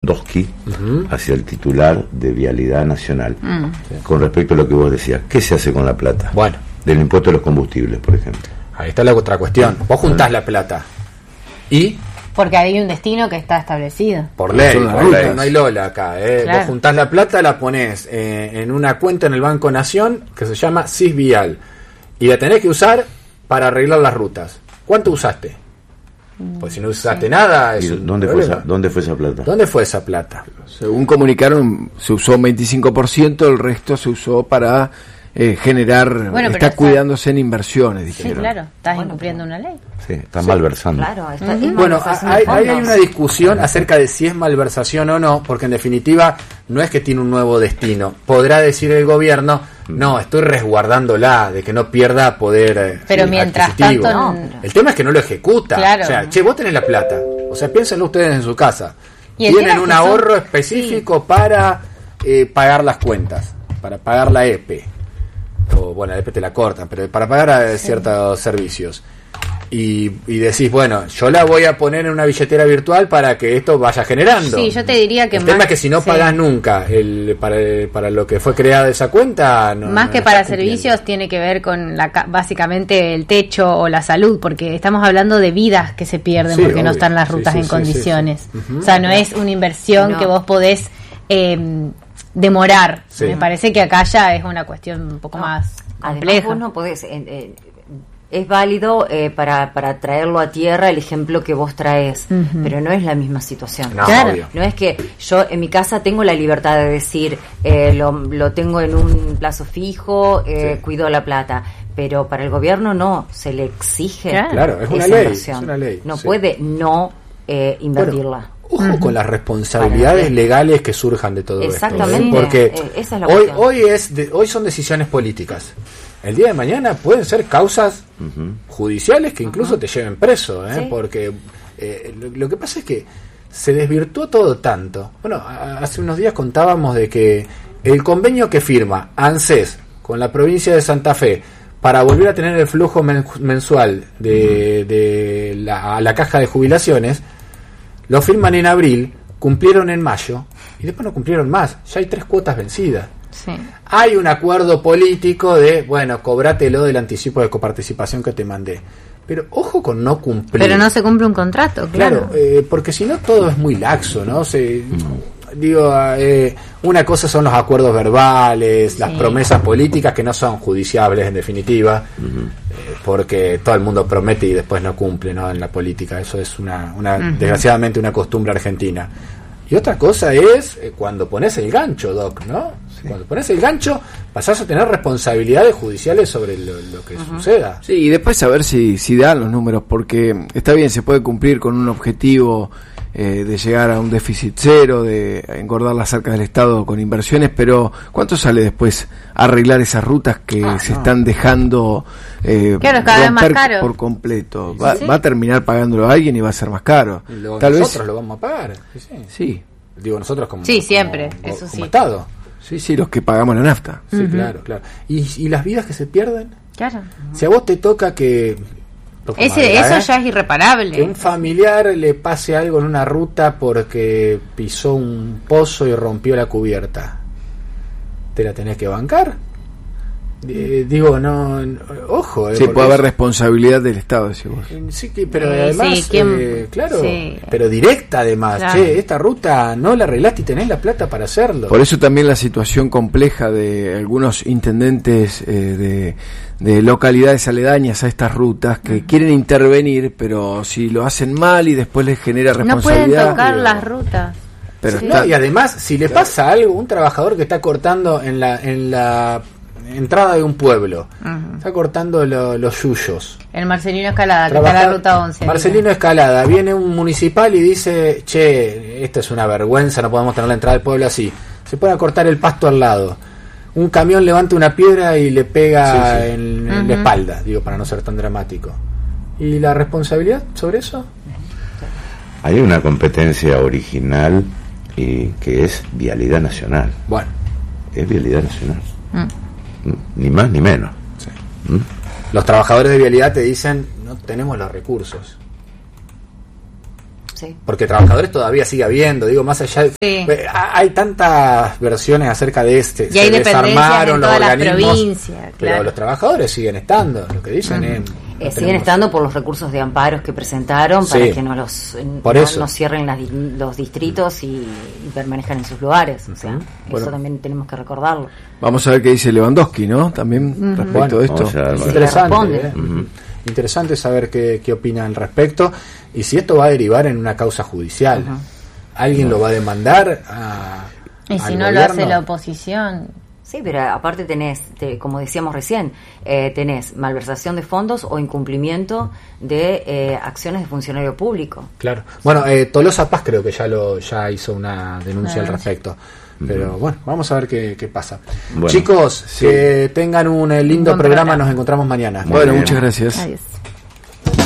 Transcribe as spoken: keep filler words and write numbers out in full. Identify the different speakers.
Speaker 1: Doski, uh-huh. hacia el titular de Vialidad Nacional, uh-huh. con respecto a lo que vos decías. ¿Qué se hace con la plata?
Speaker 2: Bueno,
Speaker 1: del impuesto a los combustibles, por ejemplo.
Speaker 2: Ahí está la otra cuestión. Vos juntás la plata y...
Speaker 3: Porque hay un destino que está establecido.
Speaker 2: Por ley, por ley. No hay Lola acá. ¿eh? Claro. Vos juntás la plata, la ponés eh, en una cuenta en el Banco Nación que se llama Sisvial y la tenés que usar para arreglar las rutas. ¿Cuánto usaste? Pues si no usaste sí. nada... Es
Speaker 1: ¿Dónde fue, esa, ¿Dónde fue esa plata?
Speaker 2: ¿Dónde fue esa plata?
Speaker 4: Según comunicaron, se usó un veinticinco por ciento, el resto se usó para... Eh, generar, bueno, está cuidándose en inversiones, dijeron.
Speaker 3: Sí, claro, estás bueno, incumpliendo una ley.
Speaker 1: Sí, está sí. malversando.
Speaker 3: Claro, está
Speaker 2: uh-huh. Bueno, hay, hay una discusión acerca de si es malversación o no, porque en definitiva no es que tiene un nuevo destino. Podrá decir el gobierno, no, estoy resguardándola, de que no pierda poder
Speaker 3: Pero
Speaker 2: sí,
Speaker 3: mientras
Speaker 2: adquisitivo.
Speaker 3: tanto... No.
Speaker 2: El tema es que no lo ejecuta. Claro. O sea, che, vos tenés la plata. O sea, piénsenlo ustedes en su casa. Tienen un ahorro son... específico sí. para eh, pagar las cuentas, para pagar la E P E. O bueno, después te la cortan, pero para pagar a sí. ciertos servicios. Y, y decís, bueno, yo la voy a poner en una billetera virtual para que esto vaya generando.
Speaker 3: Sí, yo te diría que
Speaker 2: el
Speaker 3: más...
Speaker 2: tema es que si no sí. pagás nunca el, para, para lo que fue creada esa cuenta... No,
Speaker 3: más
Speaker 2: no
Speaker 3: que para servicios tiene que ver con la básicamente el techo o la salud, porque estamos hablando de vidas que se pierden sí, porque obvio. no están las rutas sí, sí, en sí, condiciones. Sí, sí. Uh-huh. O sea, no es una inversión no. que vos podés... Eh, demorar. Sí. Me parece que acá ya es una cuestión un poco no. más compleja.
Speaker 5: Además, vos no podés, eh, eh, es válido eh, para, para traerlo a tierra el ejemplo que vos traes, uh-huh. pero no es la misma situación.
Speaker 2: No,
Speaker 5: claro.
Speaker 2: obvio.
Speaker 5: No es que yo en mi casa tengo la libertad de decir, eh, lo, lo tengo en un plazo fijo, eh, sí. cuido la plata. Pero para el gobierno no, se le exige
Speaker 2: claro, claro es, una
Speaker 5: esa
Speaker 2: ley,
Speaker 5: inversión.
Speaker 2: es una ley.
Speaker 5: No
Speaker 2: sí.
Speaker 5: puede no eh, invertirla.
Speaker 2: Bueno, ojo uh-huh. con las responsabilidades legales que surjan de todo
Speaker 5: Exactamente.
Speaker 2: esto. ¿eh? Porque
Speaker 5: eh, esa es la
Speaker 2: hoy, hoy, es de, hoy son decisiones políticas. El día de mañana pueden ser causas uh-huh. judiciales que incluso uh-huh. te lleven preso. ¿eh? Sí. Porque eh, lo, lo que pasa es que se desvirtuó todo tanto. Bueno, a, hace unos días contábamos de que el convenio que firma ANSES con la provincia de Santa Fe para volver a tener el flujo men, mensual de, uh-huh. de la, a la caja de jubilaciones, lo firman en abril, cumplieron en mayo y después no cumplieron más. Ya hay tres cuotas vencidas.
Speaker 3: Sí.
Speaker 2: Hay un acuerdo político de, bueno, cobrátelo del anticipo de coparticipación que te mandé. Pero ojo con no cumplir.
Speaker 3: Pero no se cumple un contrato, claro.
Speaker 2: Claro, eh, porque si no todo es muy laxo, ¿no? Se, digo, eh, una cosa son los acuerdos verbales, sí. las promesas políticas que no son judiciables en definitiva. Uh-huh. Porque todo el mundo promete y después no cumple, ¿no? En la política, eso es una, una uh-huh. desgraciadamente una costumbre argentina. Y otra cosa es eh, cuando pones el gancho, Doc, ¿no? Sí. Cuando pones el gancho pasás a tener responsabilidades judiciales sobre lo, lo que uh-huh. suceda.
Speaker 4: Sí, y después saber si, si dan los números, porque está bien, se puede cumplir con un objetivo eh, de llegar a un déficit cero, de engordar las arcas del Estado con inversiones, pero ¿cuánto sale después arreglar esas rutas que ah, se no. están dejando eh,
Speaker 3: claro, cada vez más caro
Speaker 4: por completo? Va, sí. va a terminar pagándolo a alguien y va a ser más caro.
Speaker 2: Lo,
Speaker 4: Tal
Speaker 2: nosotros
Speaker 4: vez,
Speaker 2: lo vamos a pagar. Sí, sí.
Speaker 4: sí.
Speaker 2: Digo, nosotros como,
Speaker 3: sí, siempre,
Speaker 2: como,
Speaker 3: eso
Speaker 2: como
Speaker 3: sí.
Speaker 2: Estado.
Speaker 4: Sí, sí, los que pagamos la nafta.
Speaker 2: Sí, uh-huh. claro, claro. ¿Y, ¿Y las vidas que se pierden?
Speaker 3: Claro.
Speaker 2: Si a vos te toca que...
Speaker 3: Ese,
Speaker 2: madera,
Speaker 3: eso
Speaker 2: ¿eh?
Speaker 3: ya es irreparable.
Speaker 2: Que un familiar le pase algo en una ruta porque pisó un pozo y rompió la cubierta. ¿Te la tenés que bancar? Eh, digo, no, no ojo. Eh,
Speaker 4: sí, puede haber responsabilidad del Estado, decís vos.
Speaker 2: Sí, que, pero
Speaker 3: eh,
Speaker 2: además,
Speaker 3: sí, ¿quién?
Speaker 2: eh, claro, sí. pero directa además.
Speaker 3: Claro.
Speaker 2: Che, esta ruta no la arreglaste y tenés la plata para hacerlo.
Speaker 4: Por eso también la situación compleja de algunos intendentes eh, de, de localidades aledañas a estas rutas que uh-huh. quieren intervenir, pero si lo hacen mal y después les genera responsabilidad.
Speaker 3: No pueden tocar
Speaker 2: digo,
Speaker 3: las rutas.
Speaker 2: Pero sí. está, no, y además, si le claro. pasa algo, un trabajador que está cortando en la en la entrada de un pueblo, uh-huh. está cortando lo, los yuyos.
Speaker 3: El Marcelino Escalada, Trabajar, que está en la ruta once.
Speaker 2: Marcelino ¿no? Escalada, viene un municipal y dice, che, esto es una vergüenza, no podemos tener la entrada del pueblo así. Se pone a cortar el pasto al lado. Un camión levanta una piedra y le pega sí, sí. en, en uh-huh. la espalda, digo, para no ser tan dramático. ¿Y la responsabilidad sobre eso?
Speaker 1: Hay una competencia original y que es Vialidad Nacional.
Speaker 2: Bueno.
Speaker 1: Es Vialidad Nacional. Mm. Ni más ni menos.
Speaker 2: Sí. ¿Mm? Los trabajadores de vialidad te dicen, no tenemos los recursos.
Speaker 5: Sí.
Speaker 2: Porque trabajadores todavía sigue habiendo, digo, más allá de,
Speaker 3: sí.
Speaker 2: hay tantas versiones acerca de este,
Speaker 3: y hay
Speaker 2: se desarmaron
Speaker 3: en
Speaker 2: los
Speaker 3: todas
Speaker 2: organismos,
Speaker 3: las provincias,
Speaker 2: pero
Speaker 3: claro.
Speaker 2: los trabajadores siguen estando, lo que dicen uh-huh. es,
Speaker 5: eh,
Speaker 2: no
Speaker 5: siguen
Speaker 2: tenemos...
Speaker 5: estando por los recursos de amparos que presentaron
Speaker 2: sí.
Speaker 5: para que no los
Speaker 2: por
Speaker 5: no,
Speaker 2: eso.
Speaker 5: no cierren las, los distritos y, y permanezcan en sus lugares, uh-huh. o sea,
Speaker 4: bueno.
Speaker 5: eso también tenemos que recordarlo.
Speaker 4: Vamos a ver qué dice Lewandowski, ¿no? También uh-huh. respecto
Speaker 2: bueno,
Speaker 4: a esto.
Speaker 2: A ver, interesante, ¿eh? uh-huh. interesante saber qué, qué opina al respecto y si esto va a derivar en una causa judicial. Uh-huh. ¿Alguien no. lo va a demandar a,
Speaker 3: y si no
Speaker 2: gobierno?
Speaker 3: Lo hace la oposición?
Speaker 5: Sí, pero aparte tenés, te, como decíamos recién, eh, tenés malversación de fondos o incumplimiento de eh, acciones de funcionario público.
Speaker 2: Claro. Bueno, eh, Tolosa Paz creo que ya lo ya hizo una denuncia ah, al respecto. Pero uh-huh. bueno, vamos a ver qué, qué pasa. Bueno, Chicos, sí. que tengan un lindo programa. programa. Nos encontramos mañana.
Speaker 4: Bueno, muchas gracias.
Speaker 3: Adiós.